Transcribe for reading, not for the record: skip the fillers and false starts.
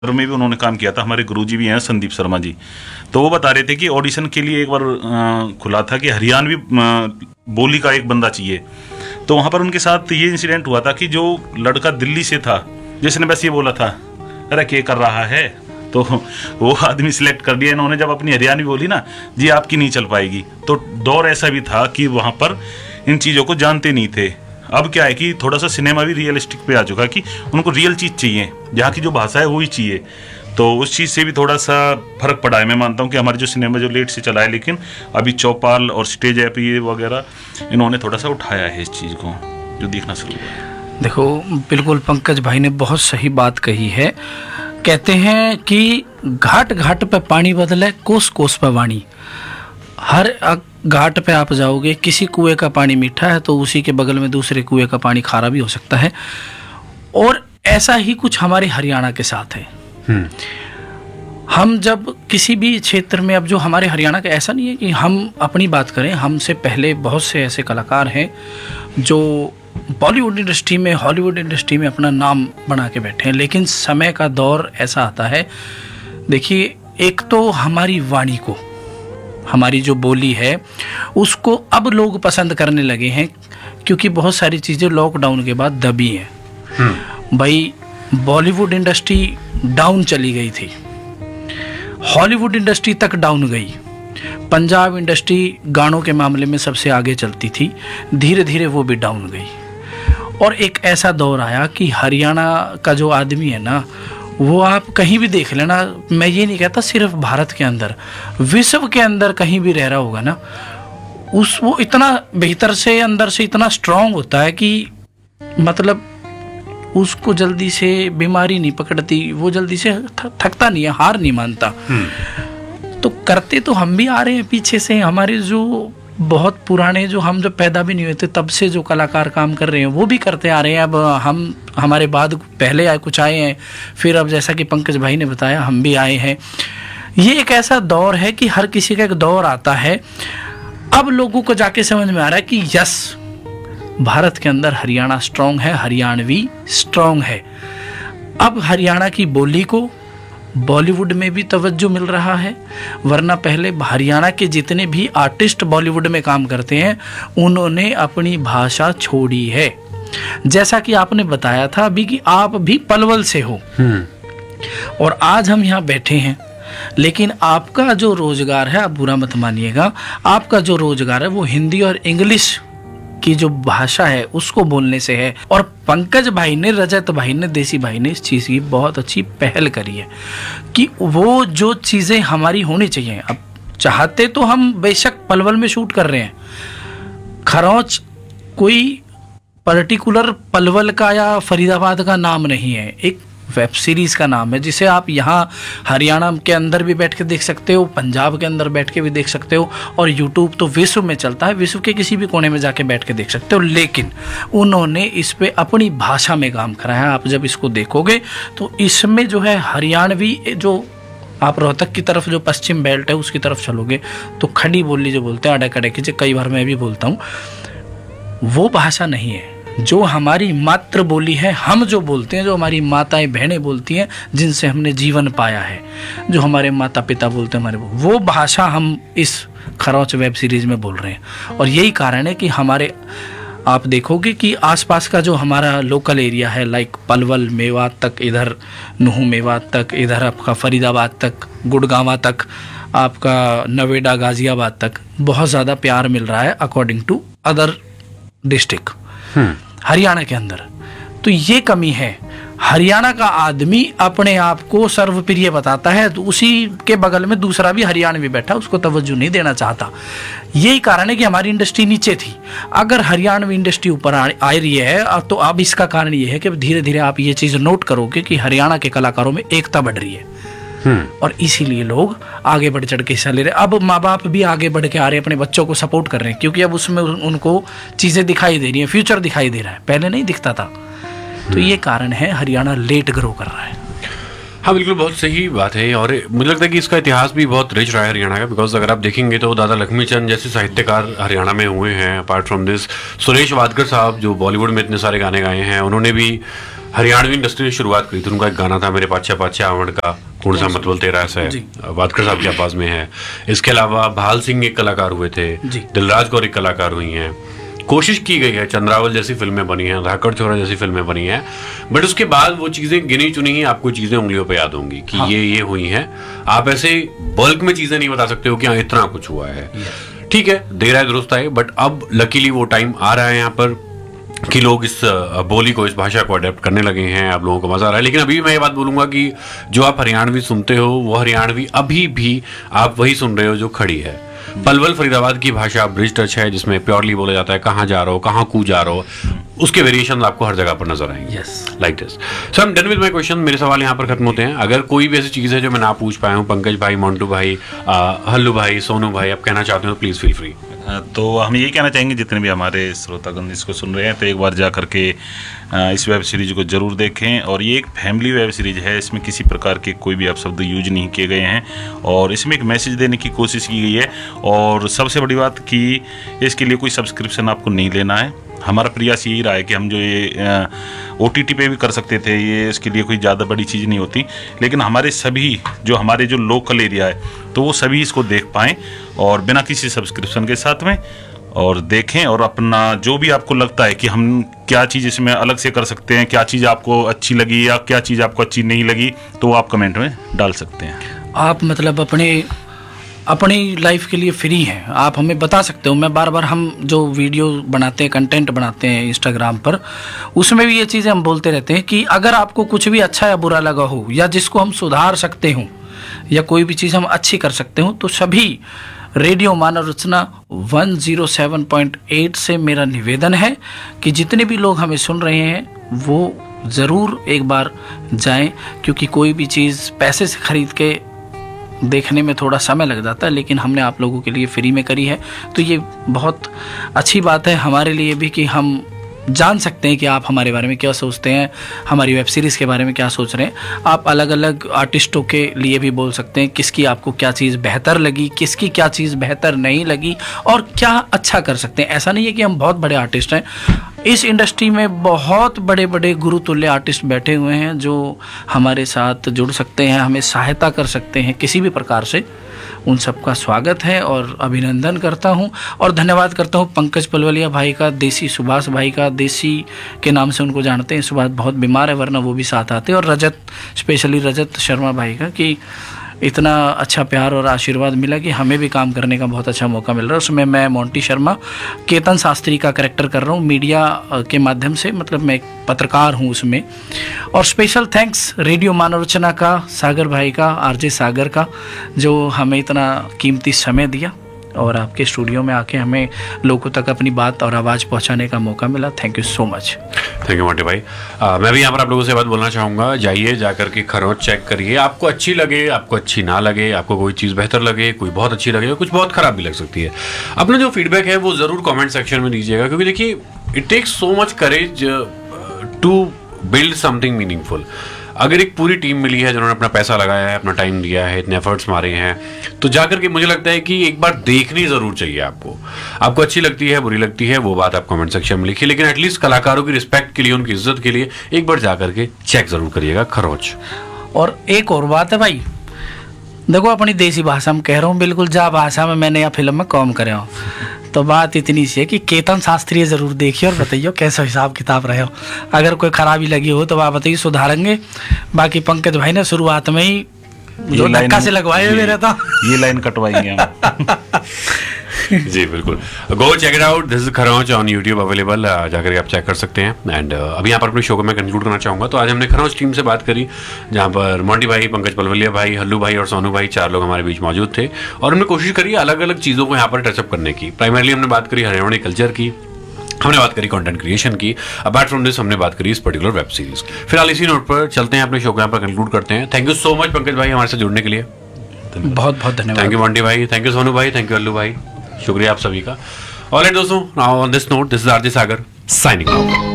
में भी उन्होंने काम किया था, हमारे गुरुजी भी हैं संदीप शर्मा जी। तो वो बता रहे थे कि ऑडिशन के लिए एक बार खुला था कि हरियाणवी बोली का एक बंदा चाहिए। तो वहाँ पर उनके साथ ये इंसिडेंट हुआ था कि जो लड़का दिल्ली से था, जिसने बस ये बोला था अरे क्या कर रहा है, तो वो आदमी सिलेक्ट कर दिया इन्होंने। जब अपनी हरियाणवी बोली ना, जी आपकी नहीं चल पाएगी। तो दौर ऐसा भी था कि वहाँ पर इन चीज़ों को जानते नहीं थे। अब क्या है कि थोड़ा सा सिनेमा भी रियलिस्टिक पे आ चुका कि उनको रियल चीज़ चाहिए, जहाँ की जो भाषा है वही चाहिए। तो उस चीज़ से भी थोड़ा सा फर्क पड़ा है। मैं मानता हूँ कि हमारे जो सिनेमा जो लेट से चला है, लेकिन अभी चौपाल और स्टेज ऐप ये वगैरह इन्होंने थोड़ा सा उठाया है इस चीज़ को, जो देखना शुरू हुआ है। देखो, बिल्कुल पंकज भाई ने बहुत सही बात कही है। कहते हैं कि घाट घाट पे पानी बदले, कोस कोस पे वाणी। हर घाट पे आप जाओगे, किसी कुएं का पानी मीठा है तो उसी के बगल में दूसरे कुएं का पानी खारा भी हो सकता है। और ऐसा ही कुछ हमारे हरियाणा के साथ है। हम जब किसी भी क्षेत्र में, अब जो हमारे हरियाणा का, ऐसा नहीं है कि हम अपनी बात करें, हमसे पहले बहुत से ऐसे कलाकार हैं जो बॉलीवुड इंडस्ट्री में, हॉलीवुड इंडस्ट्री में अपना नाम बना के बैठे हैं। लेकिन समय का दौर ऐसा आता है, देखिए, एक तो हमारी वाणी को, हमारी जो बोली है उसको अब लोग पसंद करने लगे हैं, क्योंकि बहुत सारी चीज़ें लॉकडाउन के बाद दबी हैं। भाई, बॉलीवुड इंडस्ट्री डाउन चली गई थी, हॉलीवुड इंडस्ट्री तक डाउन गई, पंजाब इंडस्ट्री गानों के मामले में सबसे आगे चलती थी, धीरे धीरे वो भी डाउन गई। और एक ऐसा दौर आया कि हरियाणा का जो आदमी है ना, वो आप कहीं भी देख लेना, मैं ये नहीं कहता सिर्फ भारत के अंदर, विश्व के अंदर कहीं भी रह रहा होगा ना, वो इतना बेहतर से अंदर से इतना स्ट्रांग होता है कि मतलब उसको जल्दी से बीमारी नहीं पकड़ती, वो जल्दी से थकता नहीं है, हार नहीं मानता। तो करते तो हम भी आ रहे हैं पीछे से, हमारे जो बहुत पुराने, जो हम जब पैदा भी नहीं हुए थे तब से जो कलाकार काम कर रहे हैं वो भी करते आ रहे हैं। अब हमारे बाद पहले आए, कुछ आए हैं, फिर अब जैसा कि पंकज भाई ने बताया हम भी आए हैं। ये एक ऐसा दौर है कि हर किसी का एक दौर आता है। अब लोगों को जाके समझ में आ रहा है कि यस, भारत के अंदर हरियाणा स्ट्रांग है, हरियाणवी स्ट्रांग है। अब हरियाणा की बोली को बॉलीवुड में भी तवज्जो मिल रहा है, वरना पहले हरियाणा के जितने भी आर्टिस्ट बॉलीवुड में काम करते हैं उन्होंने अपनी भाषा छोड़ी है। जैसा कि आपने बताया था अभी कि आप भी पलवल से हो और आज हम यहाँ बैठे हैं, लेकिन आपका जो रोजगार है, आप बुरा मत मानिएगा, आपका जो रोजगार है वो हिंदी और इंग्लिश की जो भाषा है उसको बोलने से है। और पंकज भाई ने, रजत भाई ने, देसी भाई ने इस चीज़ की बहुत अच्छी पहल करी है कि वो जो चीज़ें हमारी होनी चाहिए, अब चाहते तो हम बेशक पलवल में शूट कर रहे हैं, खरौच कोई पर्टिकुलर पलवल का या फरीदाबाद का नाम नहीं है, एक वेब सीरीज़ का नाम है, जिसे आप यहाँ हरियाणा के अंदर भी बैठ के देख सकते हो, पंजाब के अंदर बैठ के भी देख सकते हो, और यूट्यूब तो विश्व में चलता है, विश्व के किसी भी कोने में जाके बैठ के देख सकते हो। लेकिन उन्होंने इस पे अपनी भाषा में काम करा है। आप जब इसको देखोगे तो इसमें जो है हरियाणवी, जो आप रोहतक की तरफ जो पश्चिम बेल्ट है उसकी तरफ चलोगे तो खड़ी बोली जो बोलते हैं, अड़क अड़क की, कई बार मैं भी बोलता हूँ, वो भाषा नहीं है। जो हमारी मातृ बोली है, हम जो बोलते हैं, जो हमारी माताएं बहनें बोलती हैं, जिनसे हमने जीवन पाया है, जो हमारे माता पिता बोलते हैं, वो भाषा हम इस खरौच वेब सीरीज में बोल रहे हैं। और यही कारण है कि हमारे, आप देखोगे कि आसपास का जो हमारा लोकल एरिया है, लाइक पलवल, मेवात तक, इधर नुहू मेवात तक, इधर आपका फरीदाबाद तक, गुड़गांवा तक, आपका नवेड़ा गाजियाबाद तक बहुत ज़्यादा प्यार मिल रहा है according to other district Haryana के अंदर। तो ये कमी है। हरियाणा का आदमी अपने आप को सर्वप्रिय बताता है, तो उसी के बगल में दूसरा भी हरियाणवी बैठा, उसको तवज्जो नहीं देना चाहता। यही कारण है कि हमारी इंडस्ट्री नीचे थी। अगर हरियाणवी इंडस्ट्री ऊपर आ रही है तो अब इसका कारण ये है कि धीरे धीरे आप ये चीज़ नोट करोगे कि हरियाणा के कलाकारों में एकता बढ़ रही है, और इसीलिए लोग आगे बढ़ चढ़ के हिस्सा ले रहे हैं। अब माँ बाप भी आगे बढ़ के आ रहे हैं, अपने बच्चों को सपोर्ट कर रहे हैं, क्योंकि अब उसमें उनको चीज़ें दिखाई दे रही हैं, फ्यूचर दिखाई दे रहा है, पहले नहीं दिखता था। तो ये कारण है हरियाणा लेट ग्रो कर रहा है। हाँ, बिल्कुल, बहुत सही बात है। और मुझे लगता है कि इसका इतिहास भी बहुत रिच रहा है हरियाणा का, बिकॉज अगर आप देखेंगे तो दादा लक्ष्मीचंद जैसे साहित्यकार हरियाणा में हुए हैं। Apart from this, Suresh Wadkar साहब जो बॉलीवुड में इतने सारे गाने गाए हैं, उन्होंने भी हरियाणवी इंडस्ट्री ने शुरुआत करी थी, उनका एक गाना था मेरे पाछा पाछा आवड़ का कौन सा मतबल तेरा ऐसा है, वादकर साहब की आवाज में है। इसके अलावा भाल सिंह एक कलाकार हुए थे, दिलराज कौर एक कलाकार हुई हैं। कोशिश की गई है, चंद्रावल जैसी फिल्में बनी हैं, धाकड़ छोरा जैसी फिल्में बनी हैं, बट उसके बाद वो चीजें गिनी चुनी ही आपको चीजें उंगलियों पे याद होंगी कि ये हुई हैं। आप ऐसे बल्क में चीजें नहीं बता सकते हो कि हाँ इतना कुछ हुआ है। ठीक है, देर है दुरुस्त है, बट अब लकीली वो टाइम आ रहा है यहाँ पर कि लोग इस बोली को, इस भाषा को अडेप्ट करने लगे हैं, आप लोगों को मजा आ रहा है। लेकिन अभी मैं ये बात बोलूंगा कि जो आप हरियाणवी सुनते हो वो हरियाणवी अभी भी आप वही सुन रहे हो जो खड़ी है। पलवल फरीदाबाद की भाषा ब्रिज टच है, जिसमें प्योरली बोला जाता है कहाँ जा रहे हो, कहाँ कू जा रहे हो, उसके वेरिएशन आपको हर जगह पर नजर आएंगे। Like this. So I am done with my question. मेरे सवाल यहाँ पर खत्म होते हैं। अगर कोई भी ऐसी चीज है जो मैं ना पूछ पाया हूँ, पंकज भाई, मोंटू भाई, हल्लू भाई, सोनू भाई, आप कहना चाहते हो तो प्लीज फील फ्री। तो हम यही कहना चाहेंगे जितने भी हमारे श्रोतागण इसको सुन रहे हैं, तो एक बार जा करके इस वेब सीरीज को जरूर देखें। और ये एक फैमिली वेब सीरीज है, इसमें किसी प्रकार के कोई भी अपशब्द यूज नहीं किए गए हैं और इसमें एक मैसेज देने की कोशिश की गई है। और सबसे बड़ी बात कि इसके लिए कोई सब्सक्रिप्शन आपको नहीं लेना है। हमारा प्रयास यही रहा है कि हम जो ये OTT पे भी कर सकते थे, ये इसके लिए कोई ज़्यादा बड़ी चीज़ नहीं होती, लेकिन हमारे सभी जो हमारे जो लोकल एरिया है तो वो सभी इसको देख पाएँ और बिना किसी सब्सक्रिप्शन के साथ में और देखें। और अपना जो भी आपको लगता है कि हम क्या चीज़ इसमें अलग से कर सकते हैं, क्या चीज़ आपको अच्छी लगी या क्या चीज़ आपको अच्छी नहीं लगी, तो आप कमेंट में डाल सकते हैं। आप मतलब अपनी लाइफ के लिए फ्री हैं, आप हमें बता सकते हो। मैं बार बार हम जो वीडियो बनाते हैं, कंटेंट बनाते हैं इंस्टाग्राम पर, उसमें भी ये चीज़ें हम बोलते रहते हैं कि अगर आपको कुछ भी अच्छा या बुरा लगा हो या जिसको हम सुधार सकते हों या कोई भी चीज़ हम अच्छी कर सकते हो, तो सभी रेडियो मानव रचना 107.8 से मेरा निवेदन है कि जितने भी लोग हमें सुन रहे हैं वो ज़रूर एक बार जाएं, क्योंकि कोई भी चीज़ पैसे से ख़रीद के देखने में थोड़ा समय लग जाता है, लेकिन हमने आप लोगों के लिए फ्री में करी है। तो ये बहुत अच्छी बात है हमारे लिए भी कि हम जान सकते हैं कि आप हमारे बारे में क्या सोचते हैं, हमारी वेब सीरीज़ के बारे में क्या सोच रहे हैं। आप अलग अलग आर्टिस्टों के लिए भी बोल सकते हैं किसकी आपको क्या चीज़ बेहतर लगी, किसकी क्या चीज़ बेहतर नहीं लगी और क्या अच्छा कर सकते हैं। ऐसा नहीं है कि हम बहुत बड़े आर्टिस्ट हैं, इस इंडस्ट्री में बहुत बड़े बड़े गुरुतुल्य आर्टिस्ट बैठे हुए हैं जो हमारे साथ जुड़ सकते हैं, हमें सहायता कर सकते हैं किसी भी प्रकार से। उन सबका स्वागत है और अभिनंदन करता हूं और धन्यवाद करता हूं पंकज पलवलिया भाई का, देसी सुभाष भाई का, देसी के नाम से उनको जानते हैं। सुभाष बहुत बीमार है, वरना वो भी साथ आते, और रजत, स्पेशली रजत शर्मा भाई का, कि इतना अच्छा प्यार और आशीर्वाद मिला कि हमें भी काम करने का बहुत अच्छा मौका मिल रहा है। उसमें मैं मोंटी शर्मा केतन शास्त्री का कैरेक्टर कर रहा हूँ मीडिया के माध्यम से, मतलब मैं एक पत्रकार हूँ उसमें। और स्पेशल थैंक्स रेडियो मानव रचना का, सागर भाई का, RJ सागर का, जो हमें इतना कीमती समय दिया और आपके स्टूडियो में आके हमें लोगों तक अपनी बात और आवाज़ पहुंचाने का मौका मिला। Thank you so much. Thank you Monty भाई। मैं भी यहाँ पर आप लोगों से बात बोलना चाहूँगा, जाइए जाकर के खरोंच चेक करिए, आपको अच्छी लगे, आपको अच्छी ना लगे, आपको कोई चीज़ बेहतर लगे, कोई बहुत अच्छी लगे, कुछ बहुत ख़राब भी लग सकती है। अपना जो फीडबैक है वो ज़रूर कॉमेंट सेक्शन में दीजिएगा, क्योंकि देखिए it takes so much courage to build something meaningful. अगर एक पूरी टीम मिली है जिन्होंने अपना पैसा लगाया है, अपना टाइम दिया है, इतने एफर्ट्स मारे हैं, तो जाकर के मुझे लगता है कि एक बार देखनी जरूर चाहिए। आपको अच्छी लगती है, बुरी लगती है, वो बात आप कमेंट सेक्शन में लिखिए, लेकिन एटलीस्ट कलाकारों की रिस्पेक्ट के लिए, उनकी इज्जत के लिए एक बार जाकर के चेक जरूर करिएगा खरोच। और एक और बात है भाई, देखो अपनी देसी भाषा में कह रहा हूँ, बिल्कुल जा भाषा में मैंने या फिल्म में काम करे हो, तो बात इतनी सी है कि केतन शास्त्री जरूर देखिए और बताइए कैसा हिसाब किताब रहे हो। अगर कोई खराबी लगी हो तो आप बताइए, सुधारेंगे। बाकी पंकज भाई ने शुरुआत में ही जो धक्का से लगवाए हुए रहता, ये लाइन कटवाएंगे हम। जी बिल्कुल, go check it out, this is खरोंच ऑन यूट्यूब अवेलेबल, जाकर आप चेक कर सकते हैं। एंड अभी यहाँ पर अपने शो को मैं कंक्लूड करना चाहूँगा। तो आज हमने खरोंच टीम से बात करी, जहाँ पर मोंटी भाई, पंकज पलवलिया भाई, हल्लू भाई और सोनू भाई, 4 लोग हमारे बीच मौजूद थे और हमने कोशिश करी अलग अलग चीज़ों को यहाँ पर टचअप करने की। प्राइमरली हमने बात करी हरियाणवी कल्चर की, हमने बात करी कंटेंट क्रिएशन की, अपार्ट फ्रॉम दिस हमने बात करी इस पर्टिकुलर वेब सीरीज की। फिलहाल इसी नोट पर चलते हैं, अपने शो को यहाँ पर कंक्लूड करते हैं। Thank you so much Pankaj भाई हमारे साथ जुड़ने के लिए, बहुत बहुत धन्यवाद। थैंक यू मोंटी भाई, थैंक यू सोनू भाई, थैंक यू हल्लू भाई, शुक्रिया आप सभी का। ऑलराइट दोस्तों, now on this note, this is RJ Sagar signing off.